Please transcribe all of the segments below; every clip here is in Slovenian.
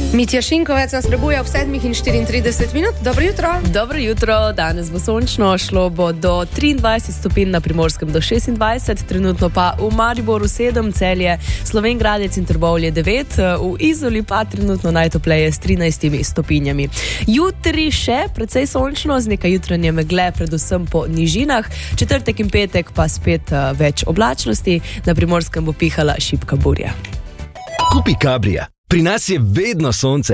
Mitja Šinkovec nas prebuja ob 7:34. Dobro jutro. Dobro jutro, danes bo sončno, šlo bo do 23 stopinj na Primorskem do 26, trenutno pa v Mariboru 7, Celje, Slovenj Gradec in Trbovlje 9, v Izoli pa trenutno najtopleje s 13 stopinjami. Jutri še precej sončno, z nekaj jutranje megle, predvsem po nižinah, četrtek in petek pa spet več oblačnosti, na Primorskem bo pihala šibka burja. Kupi Cabrija. Pri nas je vedno sonce.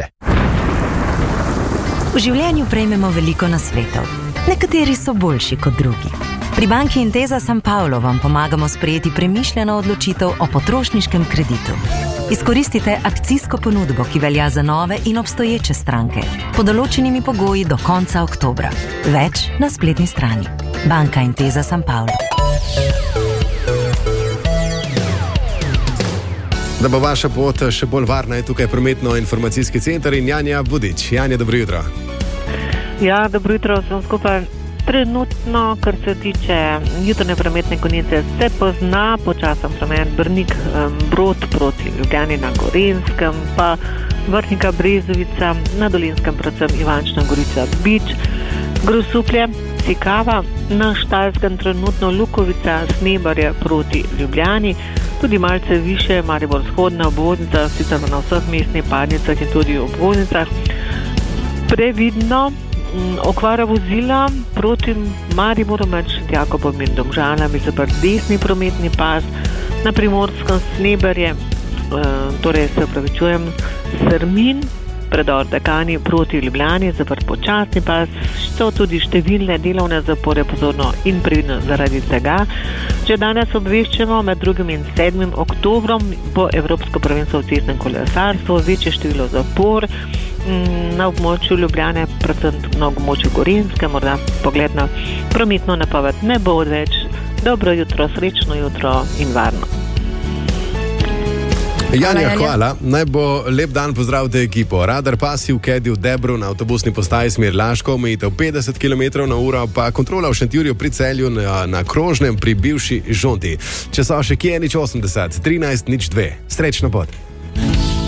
V življenju prejmemo veliko nasvetov. Nekateri so boljši kot drugi. Pri banki Intesa San Paolo vam pomagamo sprejeti premišljeno odločitev o potrošniškem kreditu. Izkoristite akcijsko ponudbo, ki velja za nove in obstoječe stranke, pod določenimi pogoji do konca oktobra. Več na spletni strani. Banka Intesa San Paolo. Da bo vaša pot še bolj varna, je tukaj prometno-informacijski center in Janja Budič. Janja, dobro jutro. Ja, dobro jutro vsem skupaj. Trenutno, kar se tiče jutranje prometne konice, se pozna počasen promet Brnik, Brod proti Ljubljani na Gorenjskem, pa Vrhnika Brezovica, na Dolenjskem predvsem Ivančna Gorica, Bič, Grosuplje, Cikava, na Štajerskem trenutno Lukovica, Snebarje proti Ljubljani, tudi malce više Maribor vzhodna obvoznica, sicer na vseh mestnih padnicah in tudi obvoznicah. Previdno okvara vozila proti Mariboru med Šentjakobom in Domžalami, zaprt desni prometni pas, na Primorskem Snebarje, torej se opravičujem, Srmin, predor Dekani proti Ljubljani, zaprt počasni pas, so tudi številne delovne zapore, pozorno in previdno zaradi tega. Že danes obveščamo, med 2. in 7. oktobrom bo Evropsko prvenstvo v cestnem kolesarstvu, večje število zapor na območju Ljubljane, predvsem na območju Gorenjske, morda pogled na prometno napoved ne bo odveč. Dobro jutro, srečno jutro in varno. Janja, hvala. Naj bo lep dan, pozdravite ekipo. Radar pasi v Kedi v Debru na avtobusni postaji smer Laško, omejitev 50 km/h, pa kontrola v Šentjurju pri Celju na Krožnem pri bivši Žonti. Če so še kje, 080 13 02. Srečno pot.